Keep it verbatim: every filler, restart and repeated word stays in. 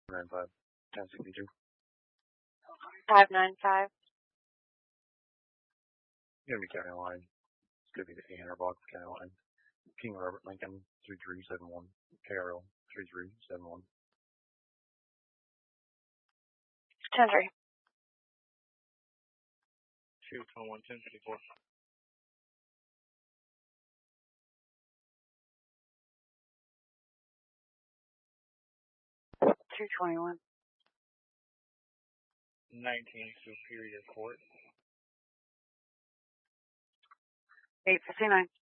nine five, ten sixty-two. five nine five. Gonna be county line. It's gonna be the eight hundred block county line. King Robert Lincoln, three three seven one. K R L, three three seven one. ten three. two twenty-one, ten fifty-four. two twenty-one. nineteen Superior Court. eight fifty-nine.